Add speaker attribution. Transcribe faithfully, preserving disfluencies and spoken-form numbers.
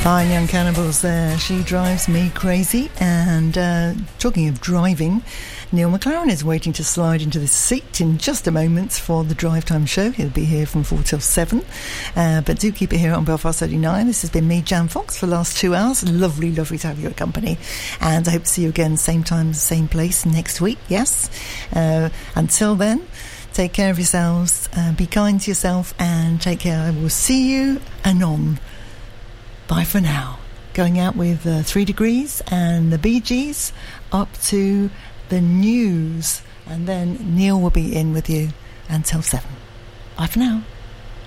Speaker 1: Fine Young Cannibals there. She drives me crazy. And uh, talking of driving, Neil McLaren is waiting to slide into the seat in just a moment for the Drive Time show. He'll be here from four till seven. Uh, but do keep it here on Belfast thirty-nine. This has been me, Jan Fox, for the last two hours. Lovely, lovely to have your company. And I hope to see you again, same time, same place next week. Yes. Uh, until then, take care of yourselves. Uh, be kind to yourself and take care. I will see you anon. Bye for now. Going out with uh, Three Degrees and the Bee Gees up to the news. And then Neil will be in with you until seven. Bye for now.